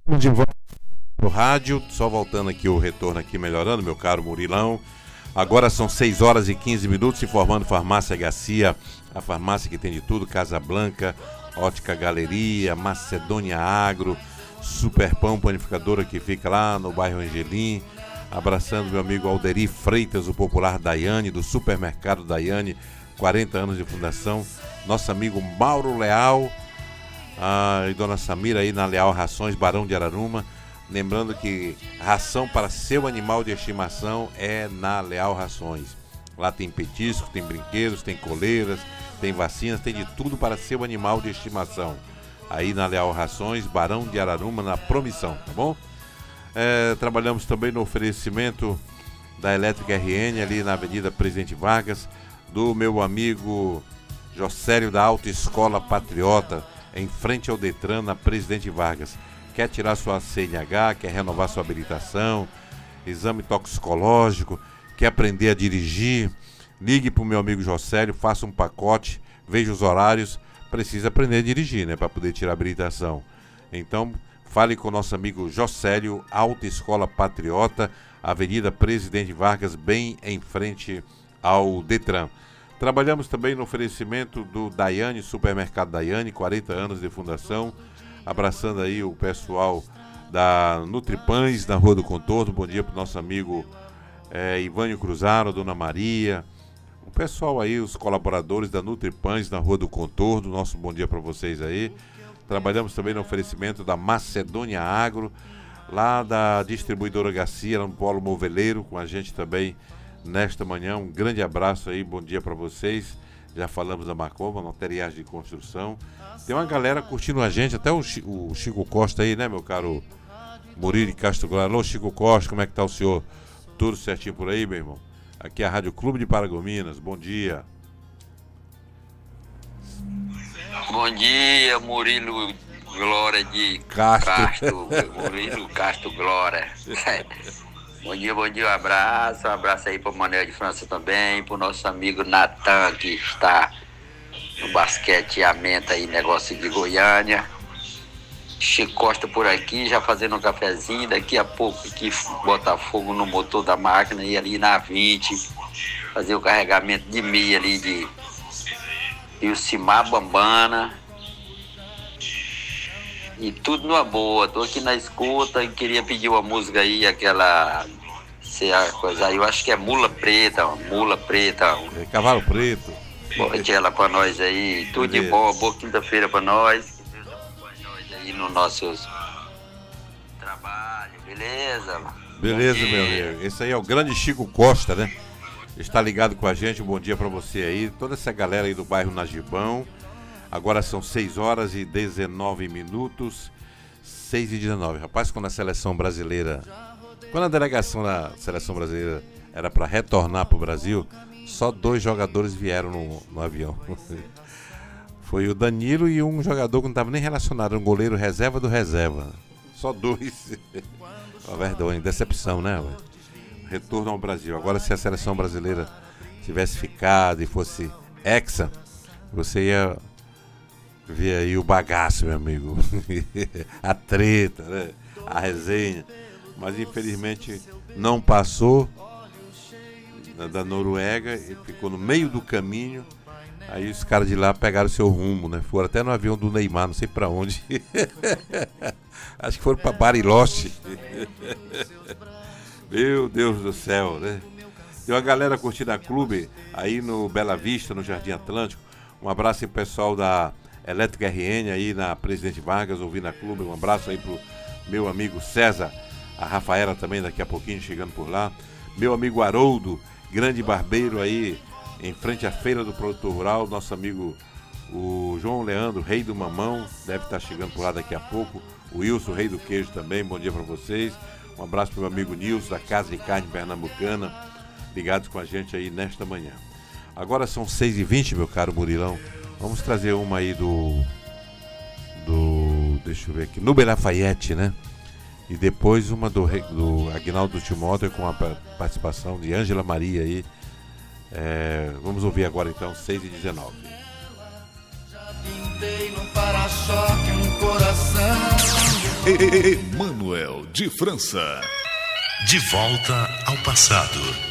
De volta no rádio, só voltando aqui o retorno aqui, melhorando, meu caro Murilão. Agora são 6 horas e 15 minutos, informando Farmácia Garcia, a farmácia que tem de tudo, Casa Blanca, Ótica Galeria, Macedônia Agro, Super Pão Panificadora que fica lá no bairro Angelim. Abraçando meu amigo Alderi Freitas, o popular Daiane, do Supermercado Daiane, 40 anos de fundação. Nosso amigo Mauro Leal, e Dona Samira aí na Leal Rações, Barão de Araruma. Lembrando que ração para seu animal de estimação é na Leal Rações. Lá tem petisco, tem brinquedos, tem coleiras, tem vacinas, tem de tudo para seu animal de estimação. Aí na Leal Rações, Barão de Araruma, na Promissão, tá bom? Trabalhamos também no oferecimento da Elétrica RN, ali na Avenida Presidente Vargas, do meu amigo Jocélio da Autoescola Patriota, em frente ao Detran, na Presidente Vargas. Quer tirar sua CNH, quer renovar sua habilitação, exame toxicológico, quer aprender a dirigir, ligue para o meu amigo Jocélio, faça um pacote, veja os horários, precisa aprender a dirigir, né, para poder tirar a habilitação. Então, fale com o nosso amigo Jocélio, Autoescola Patriota, Avenida Presidente Vargas, bem em frente ao Detran. Trabalhamos também no oferecimento do Daiane, Supermercado Daiane, 40 anos de fundação. Abraçando aí o pessoal da Nutripães, na Rua do Contorno. Bom dia para o nosso amigo Ivânio Cruzaro, Dona Maria. O pessoal aí, os colaboradores da Nutripães, na Rua do Contorno. Nosso bom dia para vocês aí. Trabalhamos também no oferecimento da Macedônia Agro, lá da distribuidora Garcia, no Polo Moveleiro, com a gente também nesta manhã. Um grande abraço aí, bom dia para vocês. Já falamos da Macoma, materiais de construção. Tem uma galera curtindo a gente, até o Chico Costa aí, né, meu caro Murilo Castro Glória. Alô, Chico Costa, como é que tá o senhor? Tudo certinho por aí, meu irmão? Aqui é a Rádio Clube de Paragominas, bom dia. Bom dia, Murilo Glória de Castro. Murilo Castro Glória. Bom dia, um abraço aí para o Manuel de França também, para o nosso amigo Natan, que está no basqueteamento aí, negócio de Goiânia. Chico Costa por aqui, já fazendo um cafezinho, daqui a pouco aqui botar fogo no motor da máquina e ali na 20, fazer o carregamento de milha ali de Ilcimar Bambana. E tudo numa boa, tô aqui na escuta e queria pedir uma música aí, aquela coisa aí, eu acho que é Mula Preta. É Cavalo Preto. Bote ela pra nós aí, tudo de bom, boa quinta-feira pra nós. Que Deus acompanhe nós aí no nosso trabalho, beleza? Beleza, meu amigo. Esse aí é o grande Chico Costa, né? Está ligado com a gente, um bom dia pra você aí, toda essa galera aí do bairro Nagibão. Agora são 6 horas e 19 minutos, 6 e 19. Rapaz, quando a delegação da Seleção Brasileira era para retornar para o Brasil, só 2 jogadores vieram no avião. Foi o Danilo e um jogador que não estava nem relacionado, um goleiro reserva do reserva. Só 2. Uma vergonha, decepção, né? Retorno ao Brasil. Agora, se a Seleção Brasileira tivesse ficado e fosse hexa, você ia ver aí o bagaço, meu amigo. A treta, né? A resenha. Mas infelizmente não passou da Noruega e ficou no meio do caminho. Aí os caras de lá pegaram seu rumo, né? Foram até no avião do Neymar, não sei pra onde. Acho que foram pra Bariloche. Meu Deus do céu, né? Tem uma galera curtindo a clube aí no Bela Vista, no Jardim Atlântico. Um abraço aí pro pessoal da Elétrica RN aí na Presidente Vargas, ouvindo a clube. Um abraço aí pro meu amigo César, a Rafaela também daqui a pouquinho chegando por lá. Meu amigo Haroldo, grande barbeiro aí em frente à Feira do Produtor Rural. Nosso amigo o João Leandro, rei do mamão, deve estar chegando por lá daqui a pouco. O Wilson, rei do queijo também, bom dia para vocês. Um abraço pro meu amigo Nilson, da Casa de Carne Pernambucana, ligados com a gente aí nesta manhã. Agora são 6h20, meu caro Murilão. Vamos trazer uma aí do deixa eu ver aqui, Nubel Lafayette, né? E depois uma do Aguinaldo Timóteo com a participação de Ângela Maria aí. Vamos ouvir agora então, 6h19. Já pintei no para-choque um coração de Emanuel de França. De volta ao passado.